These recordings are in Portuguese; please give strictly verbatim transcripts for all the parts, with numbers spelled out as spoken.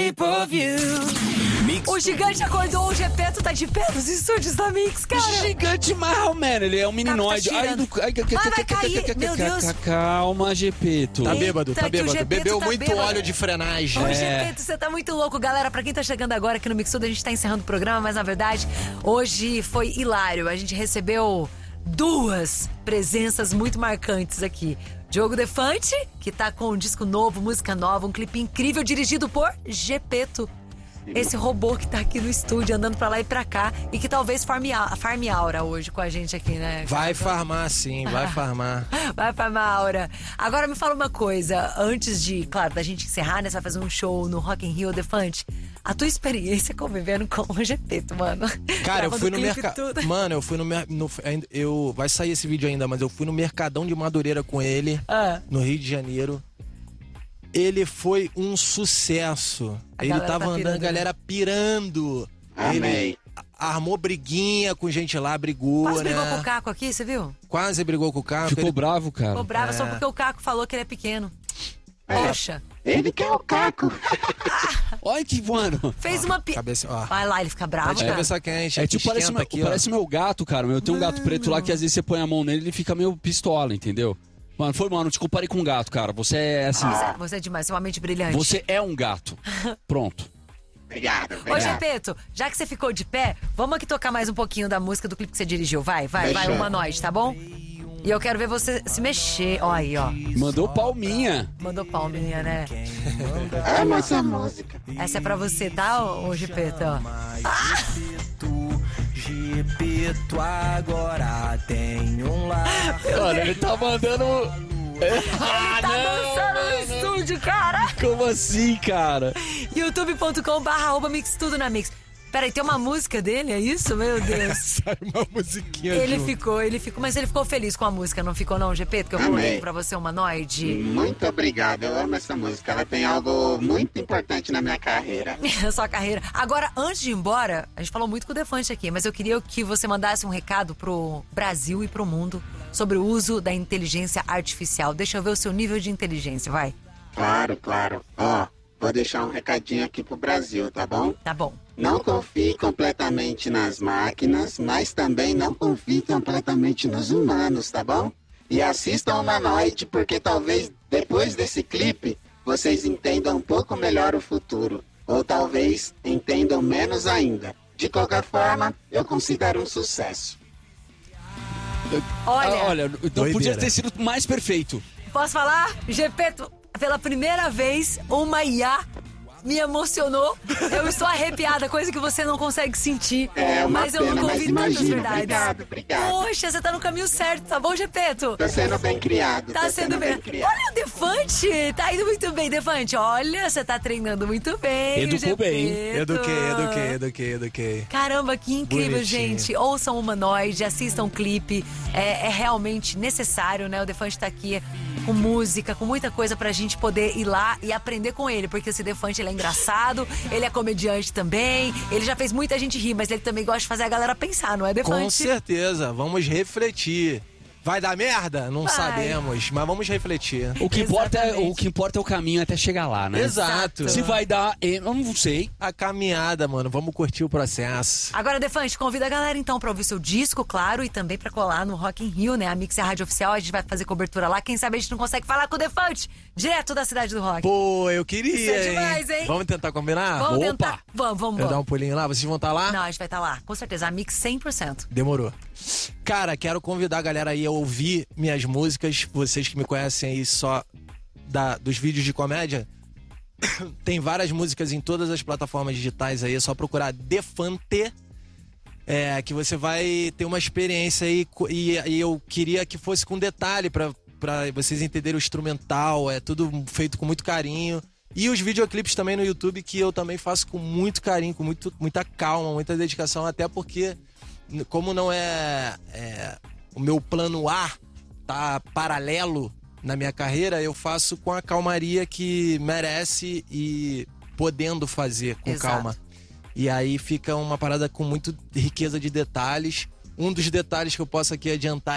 shape of you. Mix. O gigante acordou, o Gepeto tá de pé nos estúdios da Mix, cara. Gigante mal, man. Ele é um meninoide. Tá Ai, do... Ai, vai, vai cair, meu Deus. Calma, Gepeto. Tá bêbado, tá bêbado. Bebeu tá muito bêbado. óleo de frenagem. Ô, é. Gepeto, você tá muito louco. Galera, pra quem tá chegando agora aqui no Mix Tudo, a gente tá encerrando o programa, mas na verdade, hoje foi hilário. A gente recebeu duas presenças muito marcantes aqui. Diogo Defante, que tá com um disco novo, música nova, um clipe incrível dirigido por Gepeto. Esse robô que tá aqui no estúdio, andando pra lá e pra cá, e que talvez farme, farme aura hoje com a gente aqui, né? Vai farmar, sim, vai farmar. Vai farmar aura. Agora me fala uma coisa, antes de, claro, da gente encerrar, né? Você vai fazer um show no Rock in Rio, Defante. A tua experiência convivendo com o Gepeto, mano. Cara, eu fui no mercado. Mano, eu fui no, no eu Vai sair esse vídeo ainda, mas eu fui no Mercadão de Madureira com ele, ah. no Rio de Janeiro. Ele foi um sucesso. A ele tava tá andando, pirando, a galera pirando. Amém. Ele armou briguinha com gente lá, brigou, Quase né? brigou com o Caco aqui, você viu? Quase brigou com o Caco. Ficou ele... bravo, cara. Ficou bravo é. só porque o Caco falou que ele é pequeno. É. Poxa. Ele quer o Caco. Olha que, mano. Fez uma pi... Cabeça, ó. Vai lá, ele fica bravo, tá de cara. cabeça quente. É tipo, parece, meu, aqui, parece meu gato, cara. Eu tenho mano. um gato preto lá que às vezes você põe a mão nele e ele fica meio pistola, entendeu? Mano, foi, mano, te comparei com um gato, cara. Você é assim... Você, você é demais, você é uma mente brilhante. Você é um gato. Pronto. Obrigado, obrigado. Ô, Gepeto, já que você ficou de pé, vamos aqui tocar mais um pouquinho da música do clipe que você dirigiu. Vai, vai, Deixa. vai, Humanoide, tá bom? E eu quero ver você se mexer. Ó aí, ó. Mandou palminha. Mandou palminha, né? Amo essa música. Essa é pra você, tá, ô Gepeto? Ah! Gepeto agora tem um lar. Olha, ele tá mandando... Ele tá não, dançando não, no não. estúdio, cara. Como assim, cara? youtube ponto com barra arroba mix tudo na Mix. Peraí, tem uma música dele, é isso? Meu Deus. Sai uma musiquinha Ele junto. ficou, ele ficou, mas ele ficou feliz com a música, não ficou não, Gepeto? Que eu Amém. coloquei pra você, Humanoide. Muito obrigado, eu amo essa música. Ela tem algo muito importante na minha carreira. Sua carreira. Agora, antes de ir embora, a gente falou muito com o Defante aqui, mas eu queria que você mandasse um recado pro Brasil e pro mundo sobre o uso da inteligência artificial. Deixa eu ver o seu nível de inteligência, vai. Claro, claro. Ó, vou deixar um recadinho aqui pro Brasil, tá bom? Tá bom. Não confie completamente nas máquinas, mas também não confie completamente nos humanos, tá bom? E assistam o Humanoide, porque talvez depois desse clipe vocês entendam um pouco melhor o futuro. Ou talvez entendam menos ainda. De qualquer forma, eu considero um sucesso. Olha, ah, olha, então doideira. Podia ter sido mais perfeito. Posso falar? Gepeto, pela primeira vez, uma I A me emocionou. Eu estou arrepiada, coisa que você não consegue sentir. É uma mas eu pena, nunca mas ouvi tantas imagino. verdades. Obrigado, obrigado. Poxa, você tá no caminho certo, tá bom, Gepeto? Tá sendo bem criado. Tá sendo bem. criado. Olha o Defante, tá indo muito bem, Defante. Olha, você tá treinando muito bem. Educou bem. Eduquei, eduquei, eduquei, eduquei. Caramba, que incrível, Bonitinho. gente. Ouçam o Humanoide, assistam o clipe. É, é realmente necessário, né? O Defante tá aqui com música, com muita coisa pra gente poder ir lá e aprender com ele. Porque esse Defante, ele é engraçado, ele é comediante também, ele já fez muita gente rir, mas ele também gosta de fazer a galera pensar, não é, Defante? Com certeza, vamos refletir. Vai dar merda? Não Vai. sabemos, mas vamos refletir. O que, importa é, Exatamente. o que importa é o caminho até chegar lá, né? Exato. Se vai dar, eu não sei. A caminhada, mano, vamos curtir o processo. Agora, Defante, convida a galera então pra ouvir seu disco, claro, e também pra colar no Rock in Rio, né? A Mix é a rádio oficial, a gente vai fazer cobertura lá. Quem sabe a gente não consegue falar com o Defante direto da cidade do rock. Pô, eu queria, Isso é demais, hein? Vamos tentar combinar? Vamos Opa! tentar. Vamos, vamos, Eu dar vamos. um pulinho lá, vocês vão estar lá? Não, a gente vai estar lá, com certeza. A Mix cem por cento. Demorou. Cara, quero convidar a galera aí a ouvir minhas músicas. Vocês que me conhecem aí só da, dos vídeos de comédia. Tem várias músicas em todas as plataformas digitais aí. É só procurar Defante. É, que você vai ter uma experiência aí. E, e eu queria que fosse com detalhe pra, pra vocês entenderem o instrumental. É tudo feito com muito carinho. E os videoclipes também no YouTube, que eu também faço com muito carinho, com muito, muita calma, muita dedicação. Até porque, como não é, é o meu plano A, tá paralelo na minha carreira, eu faço com a calmaria que merece e podendo fazer com Exato. calma. E aí fica uma parada com muito riqueza de detalhes. Um dos detalhes que eu posso aqui adiantar é que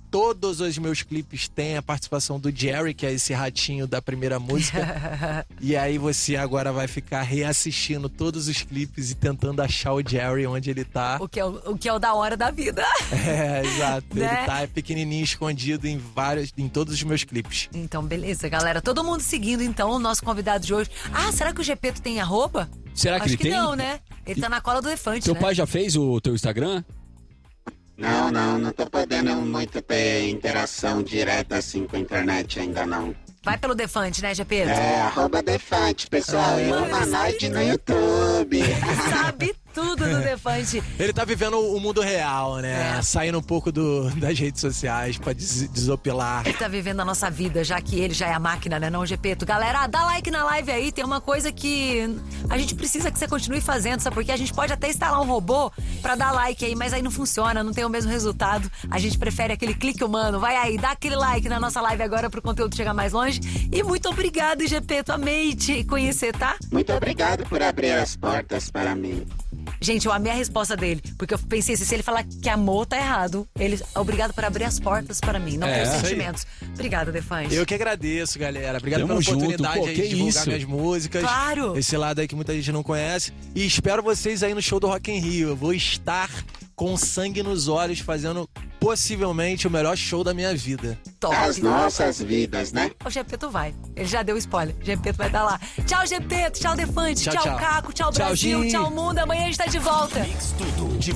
todos os meus clipes têm a participação do Jerry, que é esse ratinho da primeira música. E aí você agora vai ficar reassistindo todos os clipes e tentando achar o Jerry onde ele tá. O que é o, o, que é o da hora da vida. É, exato. Né? Ele tá pequenininho, escondido em vários, em todos os meus clipes. Então, beleza, galera. Todo mundo seguindo, então, o nosso convidado de hoje. Ah, será que o Gepeto tem arroba? Será que Acho ele que tem? não, né? Ele tá na cola do elefante, Teu né? pai já fez o teu Instagram? Não, não, não tô podendo muito ter interação direta assim com a internet ainda não. Vai pelo Defante, né, Gepeto? É, arroba Defante, pessoal, e mano, Humanoide no YouTube. Sabe tudo do Defante. Ele tá vivendo o mundo real, né? É. Saindo um pouco do, das redes sociais pra des- desopilar. Ele tá vivendo a nossa vida, já que ele já é a máquina, né, não, Gepeto? Galera, dá like na live aí, tem uma coisa que a gente precisa que você continue fazendo, sabe? Porque a gente pode até instalar um robô pra dar like aí, mas aí não funciona, não tem o mesmo resultado. A gente prefere aquele clique humano. Vai aí, dá aquele like na nossa live agora pro conteúdo chegar mais longe. E muito obrigado, Gepeto, amei te conhecer, tá? Muito obrigado por abrir as portas para mim. Gente, eu amei a resposta dele, porque eu pensei assim, se ele falar que amou, tá errado. Ele, obrigado por abrir as portas para mim, não É, ter isso aí. sentimentos. Obrigada, Defante. Eu que agradeço, galera. Obrigado Tamo pela junto. oportunidade Pô, aí que de divulgar isso. minhas músicas. Claro. Esse lado aí que muita gente não conhece. E espero vocês aí no show do Rock in Rio. Eu vou estar com sangue nos olhos fazendo possivelmente o melhor show da minha vida. Top. As nossas vidas, né? O Gepeto vai. Ele já deu spoiler. Gepeto vai estar lá. Tchau, Gepeto. Tchau, Defante. Tchau, Tchau, tchau. Caco. Tchau, Tchau, Brasil. Gi. Tchau, mundo. Amanhã a gente tá de volta. Mix Tudo. De